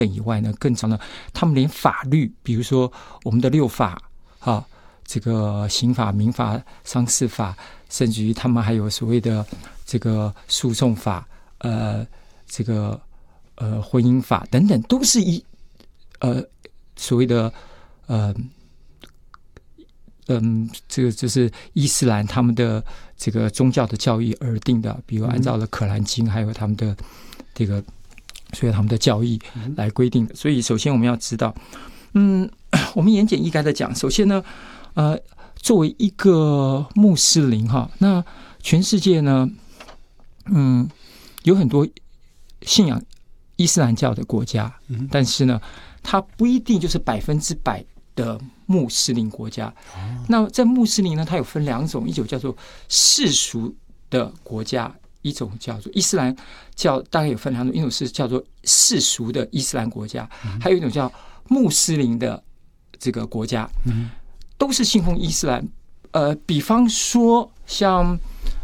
以外呢，更长呢，他们连法律，比如说我们的六法啊，这个刑法、民法、商事法，甚至于他们还有所谓的这个诉讼法，这个婚姻法等等，都是所谓的这个就是伊斯兰他们的这个宗教的教义而定的，比如按照了可兰经，还有他们的这个。所以他们的教义来规定的。所以首先我们要知道，我们言简意赅的讲，首先呢，作为一个穆斯林哈，那全世界呢，有很多信仰伊斯兰教的国家，但是呢，它不一定就是100%的穆斯林国家。那在穆斯林呢，它有分两种，一种叫做世俗的国家。一种叫做伊斯兰教，大概有分两种，一种是叫做世俗的伊斯兰国家，还有一种叫穆斯林的这个国家，都是信奉伊斯兰。比方说像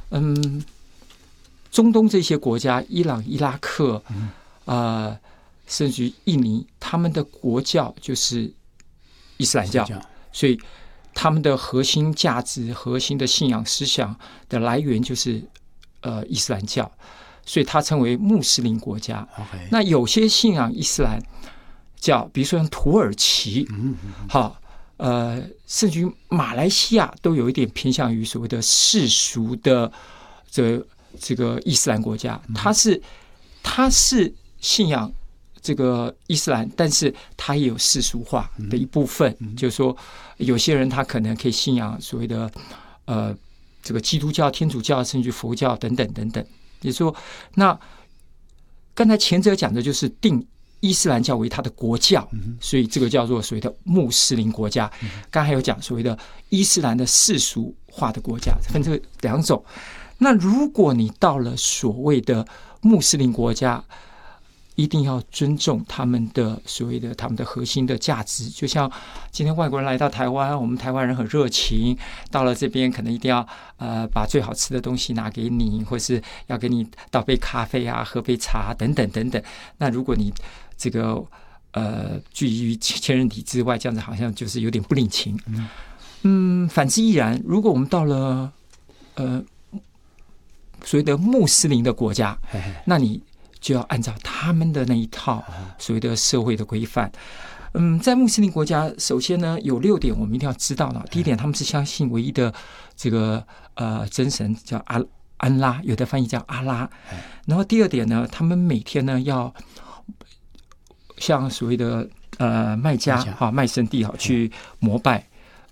中东这些国家，伊朗、伊拉克，甚至于印尼，他们的国教就是伊斯兰教，所以他们的核心价值、核心的信仰思想的来源就是伊斯兰教，所以它称为穆斯林国家。那有些信仰伊斯兰教，比如说像土耳其，甚至于马来西亚都有一点偏向于所谓的世俗的这个伊斯兰国家。它是信仰这个伊斯兰，但是它也有世俗化的一部分，就是说有些人他可能可以信仰所谓的这个基督教、天主教，甚至佛教等等等等。也就是说，那刚才前者讲的就是定伊斯兰教为它的国教，所以这个叫做所谓的穆斯林国家。刚才有讲所谓的伊斯兰的世俗化的国家，分这两种。那如果你到了所谓的穆斯林国家，一定要尊重他们的所谓的他们的核心的价值。就像今天外国人来到台湾，我们台湾人很热情，到了这边可能一定要把最好吃的东西拿给你，或是要给你倒杯咖啡啊，喝杯茶等等等等。那如果你这个拒于千人体之外，这样子好像就是有点不领情。反之亦然。如果我们到了所谓的穆斯林的国家，那你就要按照他们的那一套所谓的社会的规范。在穆斯林国家，首先呢有6点我们一定要知道的。第一点，他们是相信唯一的这个真神叫安拉，有的翻译叫阿拉。然后第二点呢，他们每天呢要像所谓的麦加麦圣地去膜拜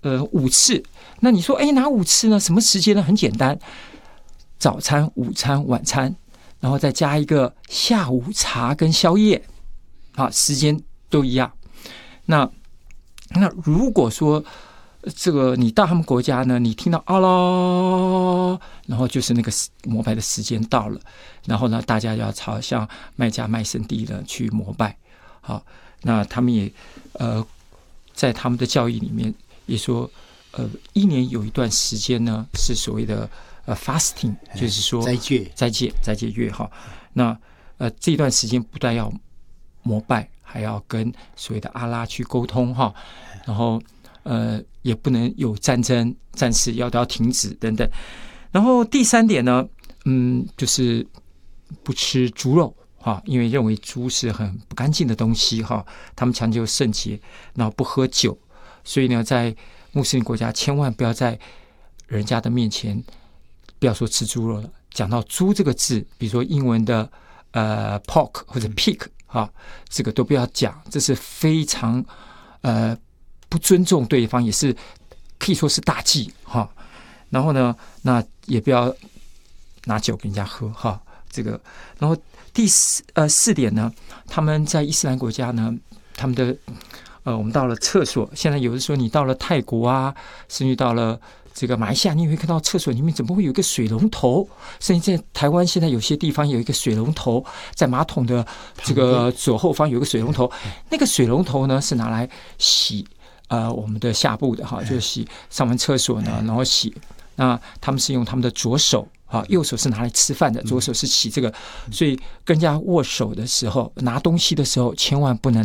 5次。那你说哪5次呢？什么时间呢？很简单，早餐、午餐、晚餐，然后再加一个下午茶跟宵夜，时间都一样。那如果说这个你到他们国家呢，你听到阿拉，然后就是那个膜拜的时间到了，然后呢，大家要朝向麦加麦圣地呢去膜拜。好，那他们也在他们的教义里面也说，一年有一段时间呢是所谓的fasting， 就是说斋戒月哈。那这段时间不但要膜拜，还要跟所谓的阿拉去沟通哈，然后也不能有战争、战事都要停止等等。然后第3点呢，就是不吃猪肉哈，因为认为猪是很不干净的东西哈，他们强求圣洁，然后不喝酒，所以呢，在穆斯林国家千万不要在人家的面前不要说吃猪肉了，讲到猪这个字，比如说英文的pork 或者 pig 这个都不要讲，这是非常不尊重对方，也是可以说是大忌哈。然后呢，那也不要拿酒给人家喝哈。这个，然后第4点呢，他们在伊斯兰国家呢，他们的我们到了厕所，现在有的时候你到了泰国啊，甚至到了这个马来西亚，你也会看到厕所里面怎么会有一个水龙头，甚至在台湾现在有些地方有一个水龙头，在马桶的这个左后方有一个水龙头，那个水龙头呢是拿来洗我们的下部的哈，就是洗上完厕所呢，然后洗。那他们是用他们的左手右手是拿来吃饭的，左手是起这个，所以跟人家握手的时候，拿东西的时候，千万不能